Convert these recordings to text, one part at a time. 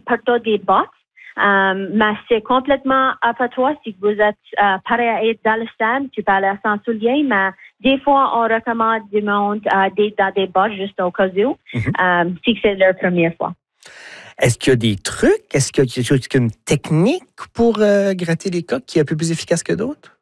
porter des bottes. Mais c'est complètement à toi si vous êtes prêt à être dans le stade. Tu peux aller sans souliers, mais des fois, on recommande du monde d'être dans des bottes juste au cas où, si c'est leur première fois. Est-ce qu'il y a des trucs? Est-ce qu'il y a une technique pour gratter les coques qui est un peu plus efficace que d'autres?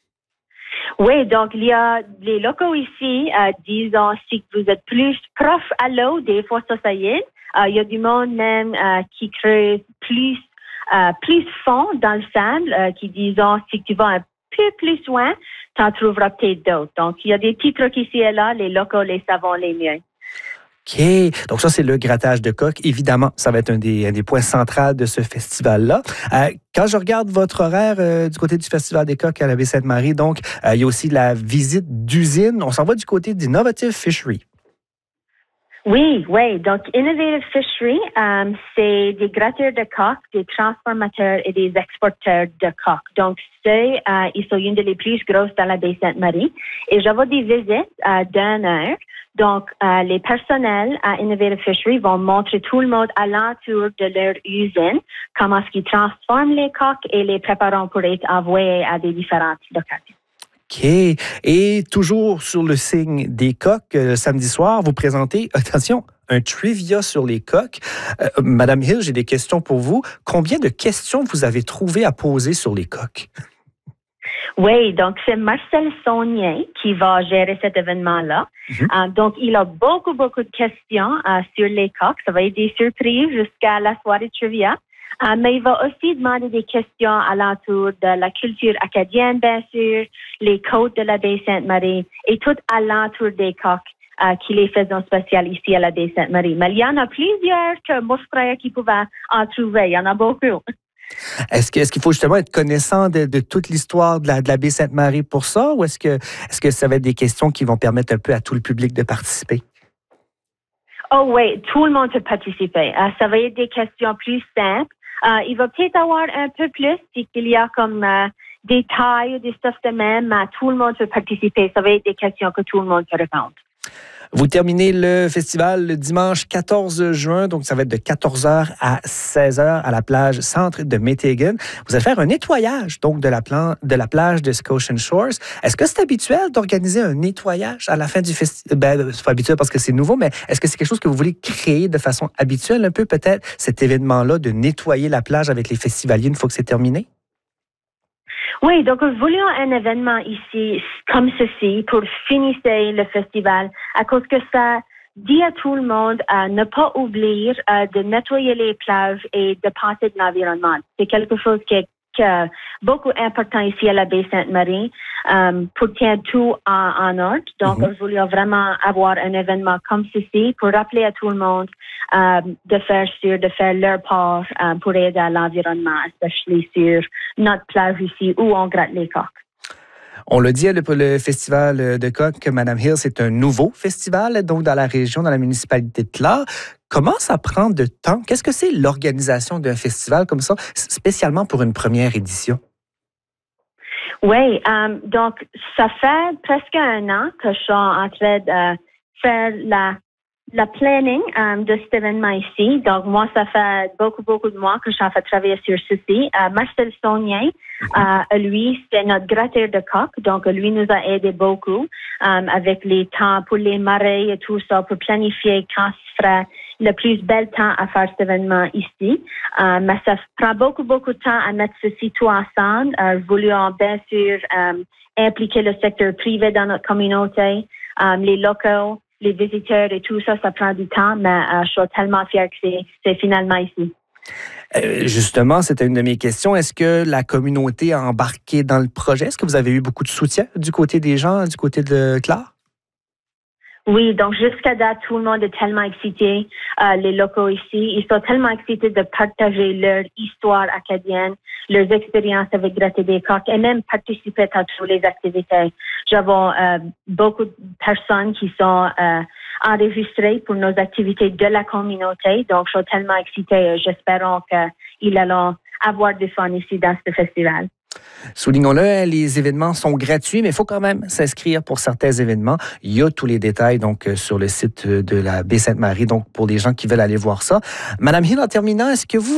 Oui, donc il y a les locaux ici, disons, si vous êtes plus proche à l'eau, des fois ça y est. Il y a du monde même qui creuse plus fond dans le sable, qui disons, si tu vas un peu plus loin, tu en trouveras peut-être d'autres. Donc, il y a des petits trucs ici et là, les locaux les savent les mieux. OK. Donc, ça, c'est le grattage de coque. Évidemment, ça va être un des points centraux de ce festival-là. Quand je regarde votre horaire du côté du Festival des coques à la Baie-Sainte-Marie, donc, il y a aussi la visite d'usine. On s'en va du côté d'Innovative Fishery. Oui. Donc, Innovative Fishery, c'est des gratteurs de coques, des transformateurs et des exporteurs de coques. Donc, ils sont une des plus grosses dans la Baie-Sainte-Marie. Et j'avais des visites d'une heure. Donc, les personnels à Innovative Fishery vont montrer tout le monde alentour de leur usine comment est-ce qu'ils transforment les coques et les préparent pour être envoyés à des différentes locations. OK. Et toujours sur le signe des coques, samedi soir, vous présentez, attention, un trivia sur les coques. Madame Hill, j'ai des questions pour vous. Combien de questions vous avez trouvé à poser sur les coques? Oui, donc c'est Marcel Saunier qui va gérer cet événement-là. Donc, il a beaucoup de questions sur les coques. Ça va être des surprises jusqu'à la soirée trivia. Mais il va aussi demander des questions alentour de la culture acadienne, bien sûr, les côtes de la Baie-Sainte-Marie et tout alentour des coques qui les faisons spéciales ici à la Baie-Sainte-Marie. Mais il y en a plusieurs que moi, je croyais qu'ils pouvaient en trouver. Il y en a beaucoup. Est-ce qu'il faut justement être connaissant de toute l'histoire de la Baie-Sainte-Marie pour ça, ou est-ce que ça va être des questions qui vont permettre un peu à tout le public de participer? Oh oui, tout le monde peut participer. Ça va être des questions plus simples. Il va peut-être avoir un peu plus si il y a comme des tailles ou des stuff de même, mais tout le monde peut participer. Ça va être des questions que tout le monde peut répondre. Vous terminez le festival le dimanche 14 juin, donc ça va être de 14h à 16h à la plage centre de Métégan. Vous allez faire un nettoyage donc de la plage de Scotian Shores. Est-ce que c'est habituel d'organiser un nettoyage à la fin du festival? C'est pas habituel parce que c'est nouveau, mais est-ce que c'est quelque chose que vous voulez créer de façon habituelle un peu peut-être, cet événement-là de nettoyer la plage avec les festivaliers une fois que c'est terminé? Oui, donc nous voulions un événement ici comme ceci pour finir le festival à cause que ça dit à tout le monde ne pas oublier de nettoyer les plages et de penser de l'environnement. C'est quelque chose qui est beaucoup important ici à la Baie-Sainte-Marie pour tenir tout en ordre. Donc, nous voulions vraiment avoir un événement comme ceci pour rappeler à tout le monde de faire leur part pour aider à l'environnement, especially sur notre plage ici où on gratte les coques. On l'a dit, le Festival de coques, Mme Hill, c'est un nouveau festival, donc dans la région, dans la municipalité de Clare. Comment ça prend de temps? Qu'est-ce que c'est l'organisation d'un festival comme ça, spécialement pour une première édition? Oui, donc ça fait presque un an que je suis en train de faire la planning de cet événement ici. Donc, moi, ça fait beaucoup de mois que je suis en train de travailler sur ceci. Marcel Saunier, lui, c'est notre gratteur de coques. Donc, lui nous a aidé beaucoup avec les temps pour les marées et tout ça, pour planifier quand ce sera le plus bel temps à faire cet événement ici. Mais ça prend beaucoup de temps à mettre ceci tout ensemble. Nous voulions bien sûr impliquer le secteur privé dans notre communauté, les locaux, les visiteurs et tout ça, ça prend du temps, mais je suis tellement fière que c'est finalement ici. Justement, c'était une de mes questions. Est-ce que la communauté a embarqué dans le projet? Est-ce que vous avez eu beaucoup de soutien du côté des gens, du côté de Clare? Oui, donc jusqu'à date, tout le monde est tellement excité. Les locaux ici, ils sont tellement excités de partager leur histoire acadienne, leurs expériences avec gratter des coques et même participer à toutes les activités. J'avais beaucoup de personnes qui sont enregistrées pour nos activités de la communauté. Donc, je suis tellement excitée. J'espère qu'ils allont avoir du fun ici dans ce festival. Soulignons-le, les événements sont gratuits, mais il faut quand même s'inscrire pour certains événements. Il y a tous les détails donc sur le site de la Baie-Sainte-Marie, donc pour les gens qui veulent aller voir ça. Madame Hill, en terminant, est-ce que vous